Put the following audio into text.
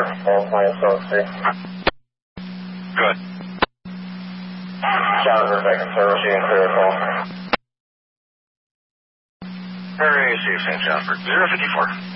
all clients on three. Good. Jonathan, second service, you can clear a call. Very easy, St. Jasper. 054.